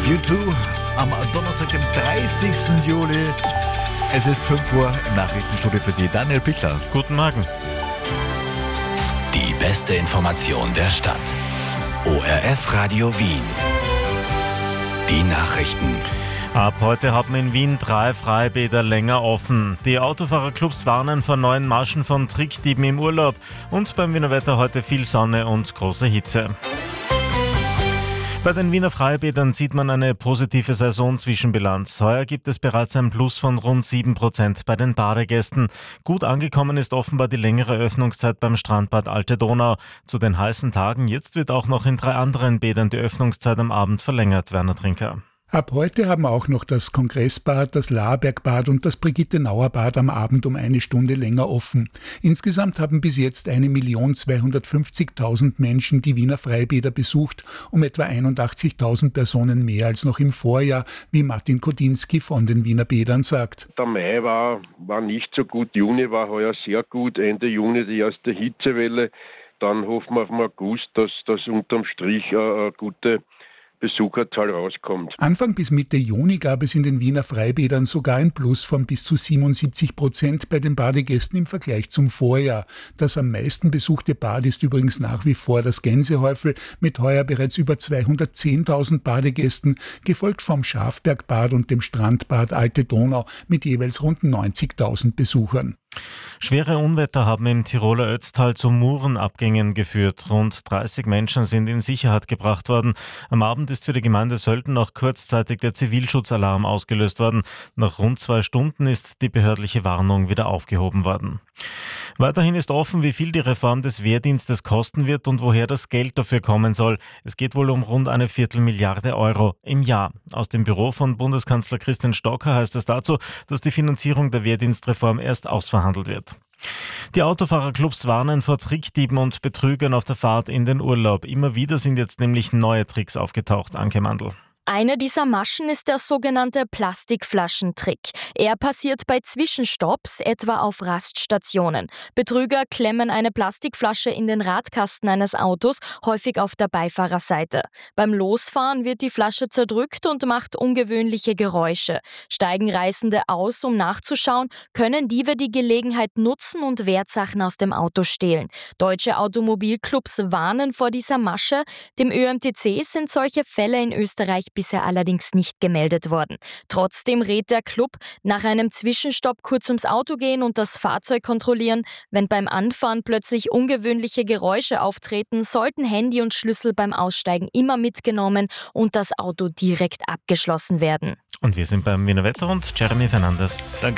U2 am Donnerstag, dem 30. Juli. Es ist 5 Uhr im Nachrichtenstudio für Sie. Daniel Pichler. Guten Morgen. Die beste Information der Stadt. ORF Radio Wien. Die Nachrichten. Ab heute haben in Wien 3 Freibäder länger offen. Die Autofahrerclubs warnen vor neuen Maschen von Trickdieben im Urlaub. Und beim Wiener Wetter heute viel Sonne und große Hitze. Bei den Wiener Freibädern sieht man eine positive Saisonzwischenbilanz. Heuer gibt es bereits ein Plus von rund 7% bei den Badegästen. Gut angekommen ist offenbar die längere Öffnungszeit beim Strandbad Alte Donau. Zu den heißen Tagen jetzt wird auch noch in 3 anderen Bädern die Öffnungszeit am Abend verlängert, Werner Trinker. Ab heute haben auch noch das Kongressbad, das Laerbergbad und das Brigitte-Nauer-Bad am Abend um 1 Stunde länger offen. Insgesamt haben bis jetzt 1.250.000 Menschen die Wiener Freibäder besucht, um etwa 81.000 Personen mehr als noch im Vorjahr, wie Martin Kodinski von den Wiener Bädern sagt. Der Mai war nicht so gut, Juni war heuer sehr gut, Ende Juni die erste Hitzewelle. Dann hoffen wir auf den August, dass das unterm Strich eine gute Besucherzahl rauskommt. Anfang bis Mitte Juni gab es in den Wiener Freibädern sogar ein Plus von bis zu 77% bei den Badegästen im Vergleich zum Vorjahr. Das am meisten besuchte Bad ist übrigens nach wie vor das Gänsehäufel mit heuer bereits über 210.000 Badegästen, gefolgt vom Schafbergbad und dem Strandbad Alte Donau mit jeweils rund 90.000 Besuchern. Schwere Unwetter haben im Tiroler Ötztal zu Murenabgängen geführt. Rund 30 Menschen sind in Sicherheit gebracht worden. Am Abend ist für die Gemeinde Sölden noch kurzzeitig der Zivilschutzalarm ausgelöst worden. Nach rund 2 Stunden ist die behördliche Warnung wieder aufgehoben worden. Weiterhin ist offen, wie viel die Reform des Wehrdienstes kosten wird und woher das Geld dafür kommen soll. Es geht wohl um rund eine Viertelmilliarde Euro im Jahr. Aus dem Büro von Bundeskanzler Christian Stocker heißt es dazu, dass die Finanzierung der Wehrdienstreform erst ausverhandelt wird. Die Autofahrerclubs warnen vor Trickdieben und Betrügern auf der Fahrt in den Urlaub. Immer wieder sind jetzt nämlich neue Tricks aufgetaucht. Anke Mandl. Eine dieser Maschen ist der sogenannte Plastikflaschentrick. Er passiert bei Zwischenstopps, etwa auf Raststationen. Betrüger klemmen eine Plastikflasche in den Radkasten eines Autos, häufig auf der Beifahrerseite. Beim Losfahren wird die Flasche zerdrückt und macht ungewöhnliche Geräusche. Steigen Reisende aus, um nachzuschauen, können Diebe die Gelegenheit nutzen und Wertsachen aus dem Auto stehlen. Deutsche Automobilclubs warnen vor dieser Masche. Dem ÖMTC sind solche Fälle in Österreich bisher allerdings nicht gemeldet worden. Trotzdem rät der Club, nach einem Zwischenstopp kurz ums Auto gehen und das Fahrzeug kontrollieren. Wenn beim Anfahren plötzlich ungewöhnliche Geräusche auftreten, sollten Handy und Schlüssel beim Aussteigen immer mitgenommen und das Auto direkt abgeschlossen werden. Und wir sind beim Wiener Wetter und Jeremy Fernandes.